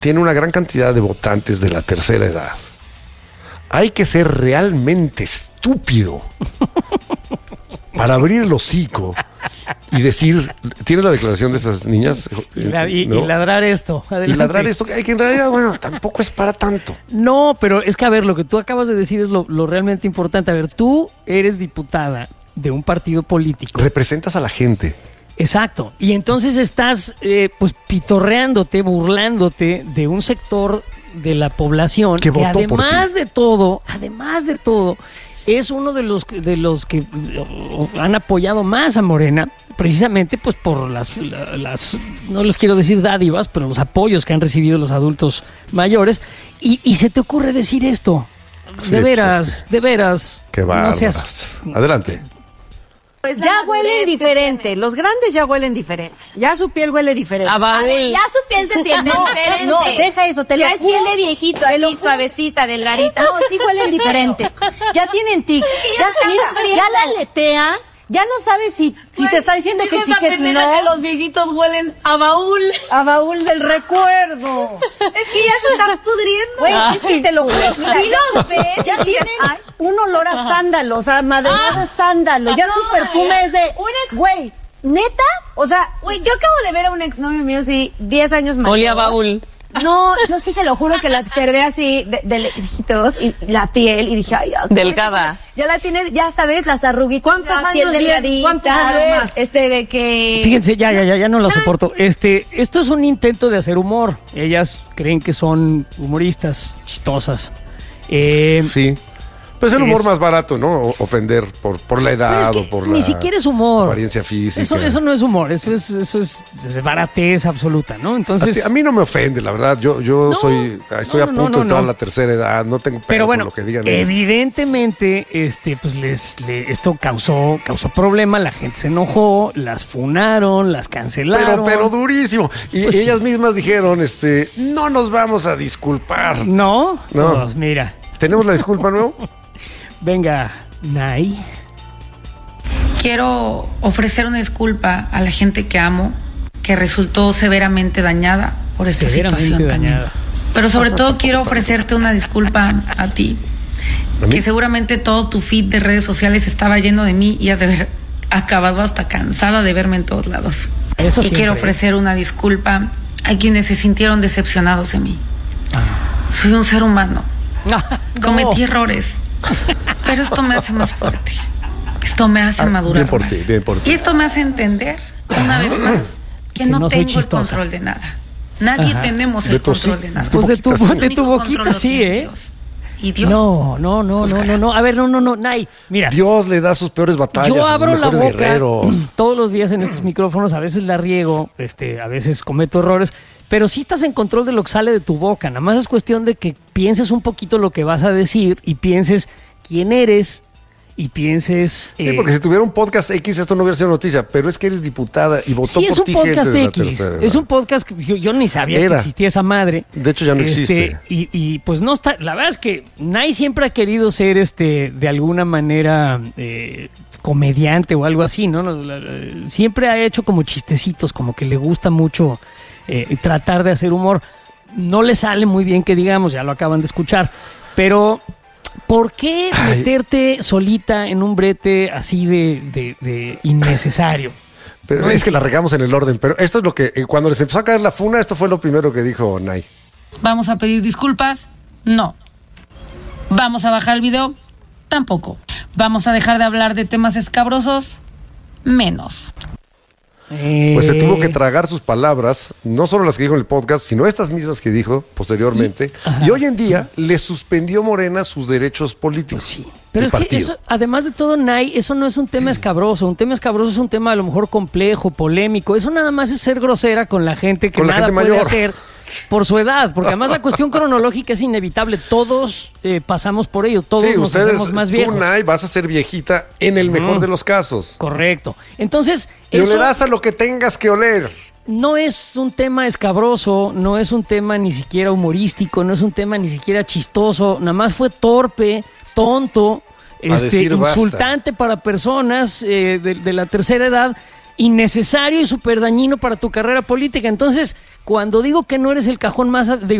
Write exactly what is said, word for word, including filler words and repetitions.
tiene una gran cantidad de votantes de la tercera edad. Hay que ser realmente estúpido para abrir el hocico y decir, ¿tienes la declaración de estas niñas? Y, la, y, ¿no? y ladrar esto. Adelante. Y ladrar esto, que en realidad, bueno, tampoco es para tanto. No, pero es que, a ver, lo que tú acabas de decir es lo, lo realmente importante. A ver, tú eres diputada de un partido político. Representas a la gente. Exacto. Y entonces estás, eh, pues, pitorreándote, burlándote de un sector de la población que, que además de todo, además de todo, es uno de los, de los que han apoyado más a Morena, precisamente pues por las, las, no les quiero decir dádivas, pero los apoyos que han recibido los adultos mayores. Y, y se te ocurre decir esto. Sí, de veras, pues es que, de veras. Qué bárbaras. No seas... Adelante. Pues ya huelen diferente, los grandes ya huelen diferente, ya su piel huele diferente. A baúl. Ya su piel se siente no, diferente. No, deja eso, te lo Ya es piel de viejito, así suavecita, delgadita. No, sí huelen diferente. Ya tienen tics, ya, mira, ya la aletea, ya no sabes si, si te está diciendo que sí, que si no. Que los viejitos huelen a baúl. A baúl del recuerdo. Es que ya se están pudriendo. Güey, es que te lo juro. Sí los ves. Ya tienen un olor a sándalo, o sea, madera de sándalo. Ya su perfume es de, güey, ¿neta? O sea, güey, yo acabo de ver a un exnovio mío, sí, diez años más. Olía a baúl. No, yo sí te lo juro que la observé así de, de lejitos y la piel y dije, ay, delgada. Ya la tienes, ya sabes, las arruguitas, ¿cuántos años piel delgadita, ¿cuántos años? Este de que Fíjense, ya, ya, ya, ya no la soporto. Este, esto es un intento de hacer humor. Ellas creen que son humoristas, chistosas. Eh, sí. Pues el humor es, más barato, ¿no? Ofender por, por la edad es que o por ni la siquiera es humor. Apariencia física. Eso, eso no es humor, eso es, eso es, es baratez absoluta, ¿no? Entonces. A, ti, a mí no me ofende, la verdad. Yo, yo no, soy, estoy no, a punto no, no, de entrar no. a la tercera edad, no tengo Pero bueno, con lo que digan. evidentemente, este, pues les, le, esto causó, causó problema, la gente se enojó, las funaron, las cancelaron. Pero, pero durísimo. Y pues ellas sí. mismas dijeron, este, no nos vamos a disculpar. No, no. Pues mira. ¿Tenemos la disculpa, no? Venga, Nay. Quiero ofrecer una disculpa a la gente que amo, que resultó severamente dañada por esta severamente situación dañada. también. Pero sobre todo quiero ofrecerte una disculpa a ti, ¿A mí? que seguramente todo tu feed de redes sociales estaba lleno de mí y has de haber acabado hasta cansada de verme en todos lados. Eso y siempre. quiero ofrecer una disculpa a quienes se sintieron decepcionados de mí. Ah. Soy un ser humano. No. Cometí errores, pero esto me hace más fuerte. Esto me hace Ah, madurar bien por más. ti, bien por ti. Y esto me hace entender, una vez más, que, Que no, no soy tengo el chistosa. control de nada. Nadie Ajá. tenemos De el tu control sí, de nada. Pues de tu, boquita sí. de tu boquita sí, ¿eh? Dios. Y Dios. No, no, no, no, no, no. A ver, no, no, no, Nay, mira. Dios le da sus peores batallas. Yo a sus abro la mejores boca guerreros. todos los días en estos micrófonos, a veces la riego, este, a veces cometo errores, pero sí estás en control de lo que sale de tu boca. Nada más es cuestión de que pienses un poquito lo que vas a decir y pienses quién eres y pienses... Sí, eh, porque si tuviera un podcast X esto no hubiera sido noticia, pero es que eres diputada y votó sí, es por un ti podcast gente de la X, tercera edad. es un podcast que yo, yo ni sabía Era. que existía esa madre. De hecho ya no Este, existe. Y, y pues no está, la verdad es que Nay siempre ha querido ser este de alguna manera eh, comediante o algo así, ¿no? La- la- Siempre ha hecho como chistecitos, como que le gusta mucho eh, tratar de hacer humor. No le sale muy bien que digamos, ya lo acaban de escuchar, pero ¿por qué Ay. meterte solita en un brete así de, de- de innecesario? Pero No, es es que la regamos en el orden, pero esto es lo que, eh, cuando les empezó a caer la funa, esto fue lo primero que dijo Nay. ¿Vamos a pedir disculpas? No. ¿Vamos a bajar el video? Tampoco. ¿Vamos a dejar de hablar de temas escabrosos? Menos. Pues se Eh, tuvo que tragar sus palabras, no solo las que dijo en el podcast, sino estas mismas que dijo posteriormente. Y, y hoy en día le suspendió Morena sus derechos políticos. Sí. Pero el es que partido. eso, además de todo, Nay, eso no es un tema escabroso. Un tema escabroso es un tema a lo mejor complejo, polémico. Eso nada más es ser grosera con la gente que Con la nada gente puede mayor. hacer por su edad. Porque además la cuestión cronológica es inevitable. Todos eh, pasamos por ello. Todos Sí, nos ustedes, hacemos más tú, viejos. Nay, vas a ser viejita en el mejor de los casos. Correcto. Entonces, Y eso olerás a lo que tengas que oler. no es un tema escabroso, no es un tema ni siquiera humorístico, no es un tema ni siquiera chistoso. Nada más fue torpe, tonto, A este, decir basta. insultante para personas eh, de, de la tercera edad. innecesario y súper dañino para tu carrera política. Entonces, cuando digo que no eres el cajón más, digo,